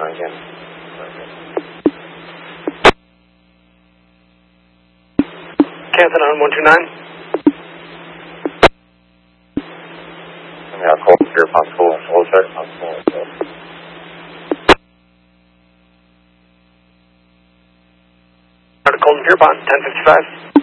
again. Canton on 129. Yeah, call clear possible. Full check possible. Colton Pierpont, 1055.